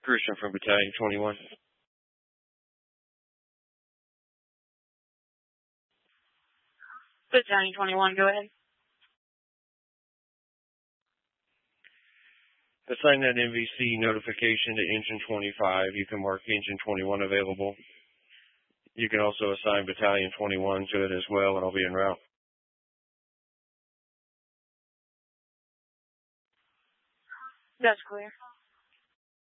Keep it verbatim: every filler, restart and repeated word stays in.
Christian from Battalion twenty-one. Battalion twenty-one, go ahead. Assign that N V C notification to Engine twenty-five. You can mark Engine twenty-one available. You can also assign Battalion twenty-one to it as well, and I'll be en route. That's clear.